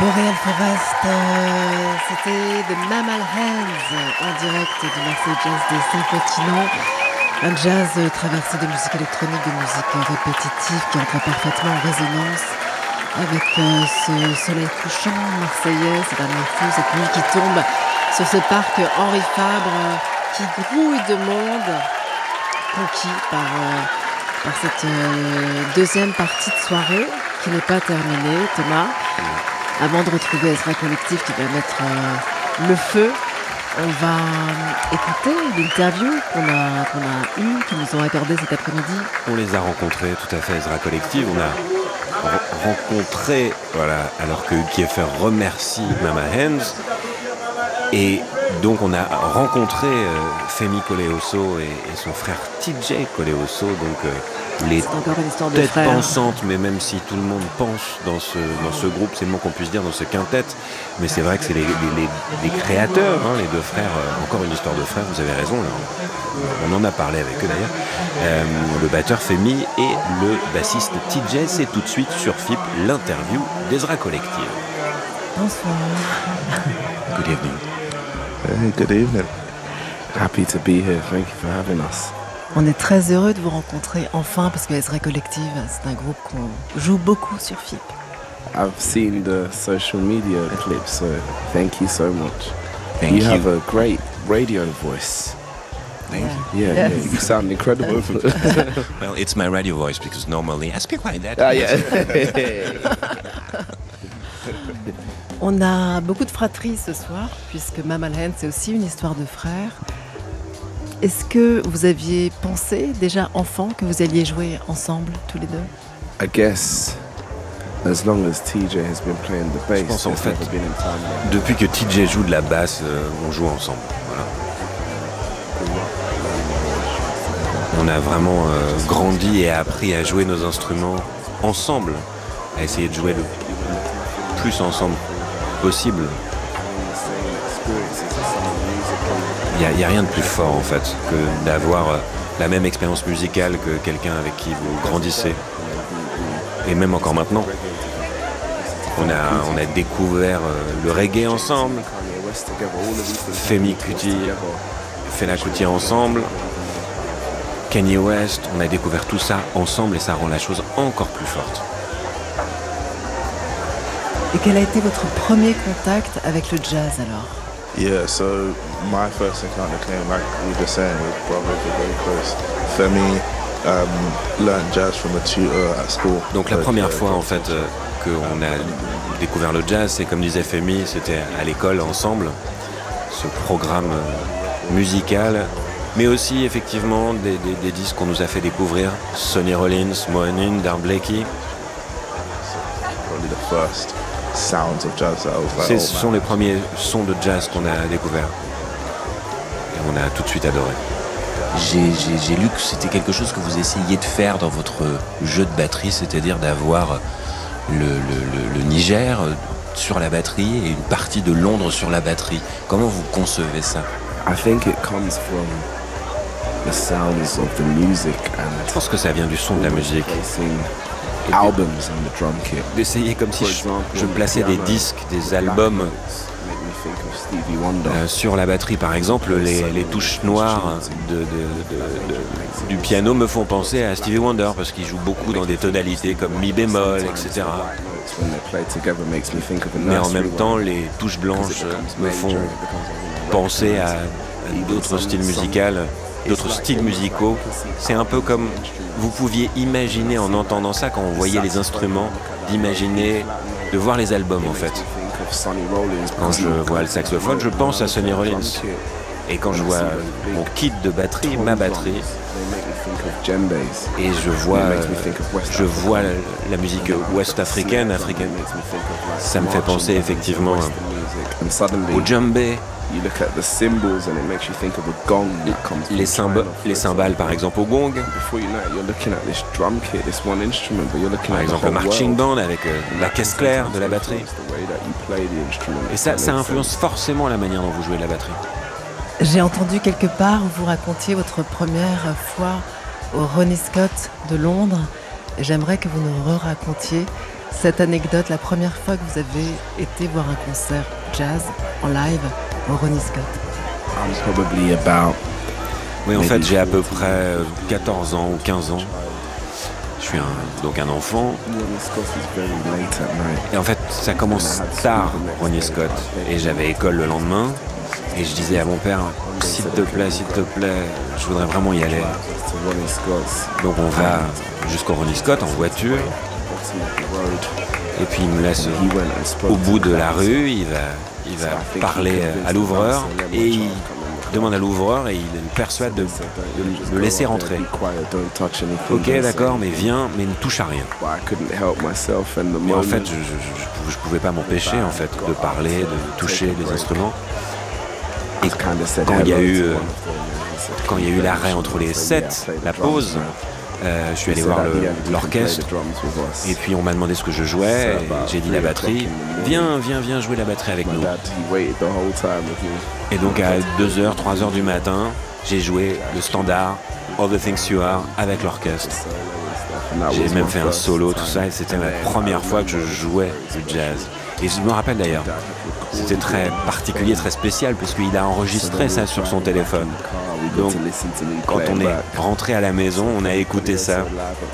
Boreal Forest, c'était The Mammal Hands en direct du Marseille Jazz des 5 continents. Un jazz traversé de musique électronique, de musique répétitive qui entre parfaitement en résonance avec ce soleil couchant marseillais, cette dernière cette nuit qui tombe sur ce parc Henri Fabre qui grouille de monde, conquis par cette deuxième partie de soirée qui n'est pas terminée, Thomas. Avant de retrouver Ezra Collective qui va mettre le feu, on va écouter l'interview qu'on a eue, qu'ils nous ont accordé cet après-midi. On les a rencontrés, tout à fait, Ezra Collective. On a rencontré, voilà, alors que Kiefer remercie Mama Hands. Et donc on a rencontré Femi Koleoso et son frère TJ Koleoso, donc les têtes pensantes, mais même si tout le monde pense dans ce groupe, c'est le moins qu'on puisse dire, dans ce quintet, mais c'est vrai que c'est les créateurs, hein, les deux frères, encore une histoire de frères, vous avez raison, là, on en a parlé avec eux d'ailleurs, le batteur Femi et le bassiste TJ. C'est tout de suite sur FIP l'interview d'Ezra Collective. Bonsoir. Good evening. Good evening. Happy to be here. Thank you for having us. On est très heureux de vous rencontrer enfin parce que Ezra Collective, c'est un groupe qu'on joue beaucoup sur FIP. I've seen the social media clips, so thank you so much. Thank you. Have a great radio voice. Thank you. Yeah, you sound incredible. Well, it's my radio voice because normally I speak like that. Yeah. On a beaucoup de fratries ce soir, puisque Mammal Hands, c'est aussi une histoire de frères. Est-ce que vous aviez pensé, déjà enfant, que vous alliez jouer ensemble, tous les deux? I guess, as long as TJ has been playing the bass, je pense en fait, depuis que TJ joue de la basse, on joue ensemble. Voilà. On a vraiment grandi et appris à jouer nos instruments ensemble, à essayer de jouer le plus ensemble possible. Il n'y a rien de plus fort en fait que d'avoir la même expérience musicale que quelqu'un avec qui vous grandissez. Et même encore maintenant. On a découvert le reggae ensemble, Femi Kuti, Fela Kuti ensemble, Kanye West, on a découvert tout ça ensemble et ça rend la chose encore plus forte. Et quel a été votre premier contact avec le jazz alors? Yeah, so my first encounter came, like we were saying, with brothers were very close. Femi learned jazz from a tutor at school. Donc la première fois en fait qu'on a découvert le jazz, c'est comme disait Femi, c'était à l'école ensemble, ce programme musical, mais aussi effectivement des disques qu'on nous a fait découvrir, Sonny Rollins, Moanin, Dar Blakey. Probably the first sounds of jazz that I was like, Ce sont les premiers sons de jazz qu'on a découverts. Et on a tout de suite adoré. J'ai lu que c'était quelque chose que vous essayiez de faire dans votre jeu de batterie, c'est-à-dire d'avoir le Niger sur la batterie et une partie de Londres sur la batterie. Comment vous concevez ça? I think it comes from the sounds of the music and Je pense que ça vient du son de la musique. albums on the drum kit. D'essayer comme si je plaçais des disques, des albums sur la batterie. Par exemple, les touches noires du piano me font penser à Stevie Wonder parce qu'il joue beaucoup dans des tonalités comme mi bémol, etc. Mais en même temps, les touches blanches me font penser à d'autres styles musicaux. C'est un peu comme vous pouviez imaginer en entendant ça quand on voyait les instruments, de voir les albums en fait. Quand je vois le saxophone, je pense à Sonny Rollins. Et quand je vois mon kit de batterie, ma batterie, et je vois la musique ouest-africaine, ça me fait penser effectivement au djembé. Les cymbales par exemple au gong. Par exemple le marching band avec la caisse claire de la batterie. Et ça influence forcément la manière dont vous jouez de la batterie. J'ai entendu quelque part où vous racontiez votre première fois au Ronnie Scott de Londres. J'aimerais que vous nous racontiez cette anecdote, la première fois que vous avez été voir un concert jazz en live au Ronnie Scott? Oui, en fait, j'ai à peu près 14 ans ou 15 ans. Je suis donc un enfant. Et en fait, ça commence tard, Ronnie Scott. Et j'avais école le lendemain. Et je disais à mon père, s'il te plaît, je voudrais vraiment y aller. Donc on va jusqu'au Ronnie Scott en voiture. Et puis il me laisse au bout de la rue. Il va parler à l'ouvreur. Et il demande à l'ouvreur et il le persuade de me laisser rentrer. Ok, d'accord, mais viens, mais ne touche à rien. Mais en fait, je pouvais pas m'empêcher en fait de parler, de toucher les instruments. Et quand il y a eu l'arrêt entre les sets, la pause, je suis allé voir l'orchestre et puis on m'a demandé ce que je jouais et j'ai dit la batterie. Viens jouer la batterie avec nous. Et donc à 2h, 3h du matin, j'ai joué le standard All the Things You Are avec l'orchestre. J'ai même fait un solo, tout ça, et c'était la première fois que je jouais du jazz. Et je me rappelle d'ailleurs, c'était très particulier, très spécial, puisqu'il a enregistré ça sur son téléphone. Donc, quand on est rentré à la maison, on a écouté ça.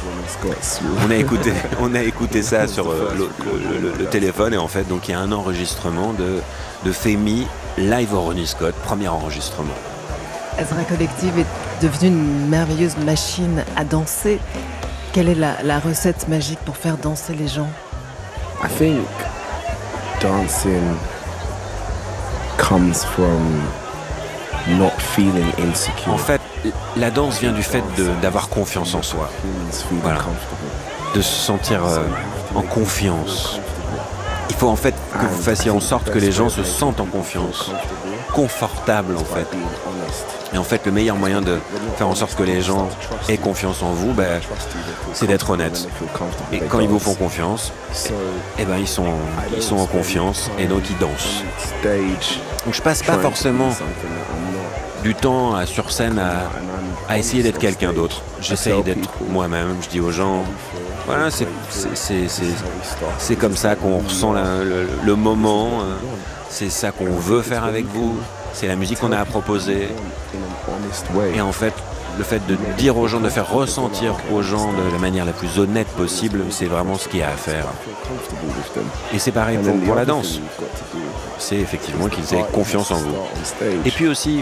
On a écouté ça sur le téléphone, et en fait, donc il y a un enregistrement de Femi live au Ronnie Scott, premier enregistrement. Ezra Collective est devenue une merveilleuse machine à danser. Quelle est la recette magique pour faire danser les gens? I think dancing comes from not feeling insecure. En fait, la danse vient du fait d'avoir confiance en soi. Voilà. De se sentir en confiance. Il faut en fait que vous fassiez en sorte que les gens se sentent en confiance, confortables en fait. Et en fait, le meilleur moyen de faire en sorte que les gens aient confiance en vous, c'est d'être honnête. Et quand ils vous font confiance, ils sont en confiance et donc ils dansent. Donc je passe pas forcément du temps sur scène à essayer d'être quelqu'un d'autre. J'essaye d'être moi-même. Je dis aux gens, voilà, c'est comme ça qu'on ressent le moment. C'est ça qu'on veut faire avec vous. C'est la musique qu'on a à proposer. Et en fait, le fait de dire aux gens, de faire ressentir aux gens de la manière la plus honnête possible, c'est vraiment ce qu'il y a à faire. Et c'est pareil pour la danse. C'est effectivement qu'ils aient confiance en vous. Et puis aussi,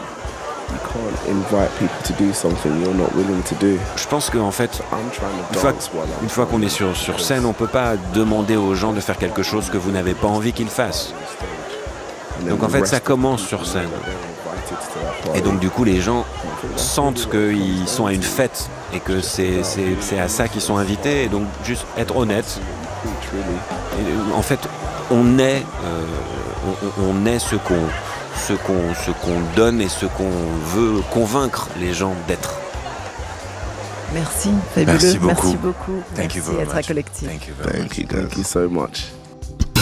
je pense qu'en fait, une fois qu'on est sur scène, on ne peut pas demander aux gens de faire quelque chose que vous n'avez pas envie qu'ils fassent. Donc en fait, ça commence sur scène. Et donc du coup, les gens sentent qu'ils sont à une fête et que c'est à ça qu'ils sont invités. Et donc juste être honnête. Et, en fait, on est ce qu'on donne et ce qu'on veut convaincre les gens d'être. Merci, fabuleux. Merci beaucoup. Merci, Thank you very Ezra much. Collective. Thank you very much. Thank you so much.